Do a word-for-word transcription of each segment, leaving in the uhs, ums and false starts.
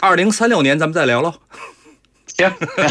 二零三六年咱们再聊喽。 行。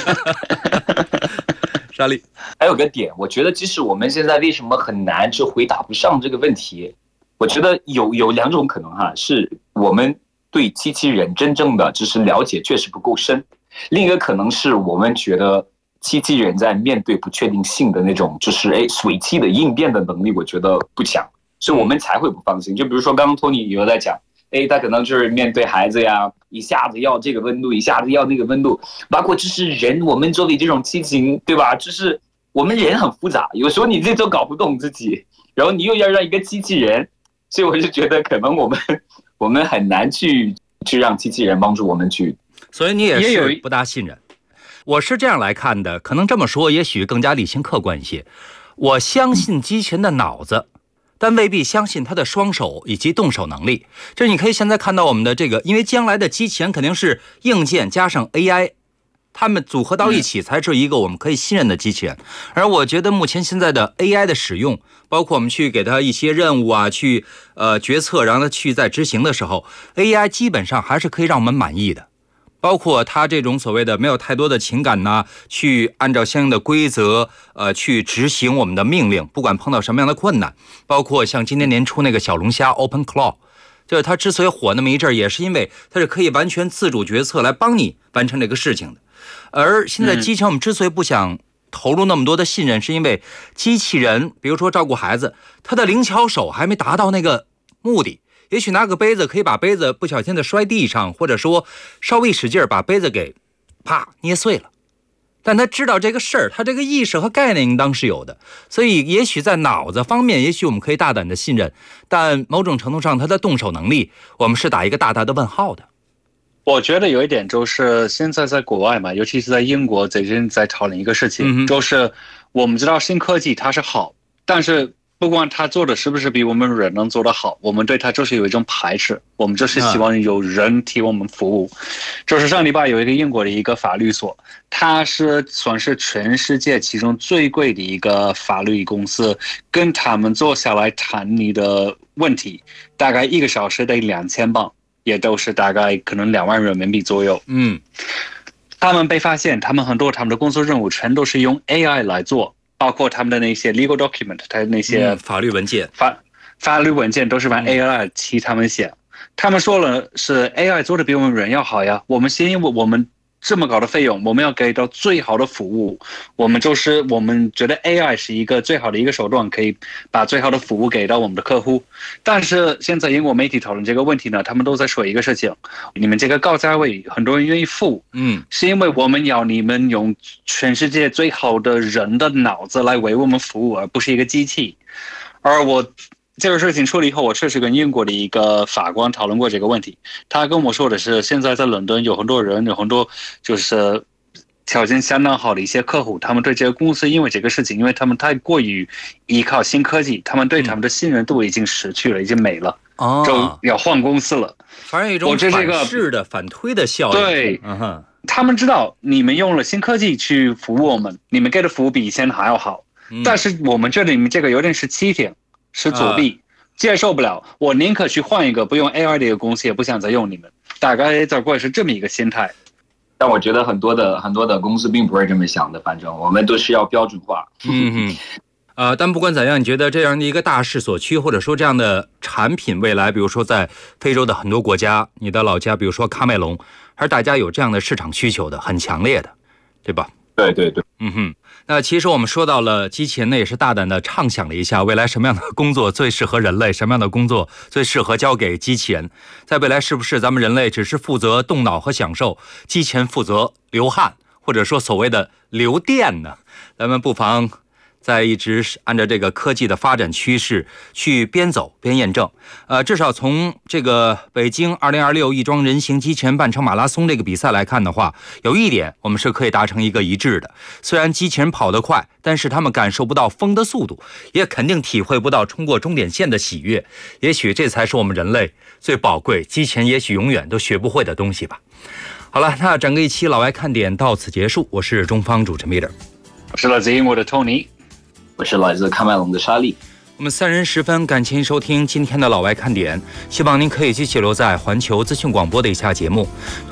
沙利， 还有个点，我觉得即使我们现在为什么很难就回答不上这个问题，我觉得有有两种可能哈，是我们对机器人真正的就是了解确实不够深，另一个可能是我们觉得机器人在面对不确定性的那种就是哎随机的应变的能力，我觉得不强，所以我们才会不放心。就比如说刚刚托尼有在讲，哎，他可能就是面对孩子呀，一下子要这个温度，一下子要那个温度，包括就是人，我们做的这种激情，对吧？就是我们人很复杂，有时候你自己都搞不懂自己，然后你又要让一个机器人，所以我就觉得可能我们我们很难去去让机器人帮助我们去。 所以你也是不大信任。我是这样来看的，可能这么说也许更加理性客观一些。我相信机器人的脑子。但未必相信他的双手以及动手能力，这你可以现在看到我们的这个，因为将来的机器人肯定是硬件加上 A I， 他们组合到一起才是一个我们可以信任的机器人。而我觉得目前现在的 A I 的使用，包括我们去给他一些任务啊，去呃决策，让他去在执行的时候 ，A I 基本上还是可以让我们满意的。包括他这种所谓的没有太多的情感呐，去按照相应的规则，呃，去执行我们的命令，不管碰到什么样的困难，包括像今年年初那个小龙虾 Open Claw， 就是它之所以火那么一阵，也是因为它是可以完全自主决策来帮你完成这个事情的。而现在机器人我们之所以不想投入那么多的信任，是因为机器人，比如说照顾孩子，他的灵巧手还没达到那个目的。也许拿个杯子可以把杯子不小心的摔地上，或者说稍微使劲把杯子给啪捏碎了，但他知道这个事儿，他这个意识和概念应当是有的，所以也许在脑子方面，也许我们可以大胆的信任，但某种程度上他的动手能力，我们是打一个大大的问号的。 我觉得有一点就是现在在国外嘛，尤其是在英国，最近在讨论一个事情，嗯、就是我们知道新科技它是好，但是不管他做的是不是比我们人能做得好，我们对他就是有一种排斥，我们就是希望有人替我们服务。就是上礼拜有一个英国的一个法律所，它是算是全世界其中最贵的一个法律公司，跟他们坐下来谈你的问题，大概一个小时得两千镑，也都是大概可能两万人民币左右。嗯，他们被发现，他们很多他们的工作任务全都是用 A I 来做。包括他们的那些 legal document， 他那些、 嗯、法律文件， 法法律文件都是让 A I 替他们写。嗯、他们说了是 A I 做的比我们人要好呀，我们先因为我们这么高的费用，我们要给到最好的服务，我们就是我们觉得 A I 是一个最好的一个手段，可以把最好的服务给到我们的客户。但是现在英国媒体讨论这个问题呢，他们都在说一个事情：你们这个高价位很多人愿意付，嗯，是因为我们要你们用全世界最好的人的脑子来为我们服务，而不是一个机器。而我这个事情出了以后，我确实跟英国的一个法官讨论过这个问题。他跟我说的是，现在在伦敦有很多人，有很多就是条件相当好的一些客户，他们对这个公司因为这个事情，因为他们太过于依靠新科技，他们对他们的信任度已经失去了，已经没了，哦、就要换公司了。 反正有一种反噬的、反推的效应。 对，嗯、他们知道你们用了新科技去服务我们，你们给的服务比以前还要好，嗯、但是我们觉得你们这个有点是欺骗。是作弊，接受不了。我宁可去换一个不用 A I 的一个公司，也不想再用你们。大概在国外是这么一个心态。 但我觉得很多的很多的公司并不是这么想的，反正我们都是要标准化。 嗯嗯。呃，但不管怎样，你觉得这样的一个大势所趋，或者说这样的产品未来，比如说在非洲的很多国家，你的老家，比如说喀麦隆，还是大家有这样的市场需求的，很强烈的，对吧？ 对对对， 嗯哼。那其实我们说到了机器人呢，也是大胆的畅想了一下未来什么样的工作最适合人类，什么样的工作最适合交给机器人。在未来是不是咱们人类只是负责动脑和享受，机器人负责流汗，或者说所谓的流电呢？咱们不妨在一直按照这个科技的发展趋势去边走边验证。呃，至少从这个北京二零二六亦庄人形机器人半程马拉松这个比赛来看的话，有一点我们是可以达成一个一致的。虽然机器人跑得快，但是他们感受不到风的速度，也肯定体会不到冲过终点线的喜悦。也许这才是我们人类最宝贵，机器人也许永远都学不会的东西吧。好了，那整个一期老外看点到此结束。我是中方主持 Miller， 我是来自英国的 Tony， 我是来自喀麦隆的沙利。 我们三人十分感谢您收听今天的老外看点，希望您可以继续留在环球资讯广播的以下节目。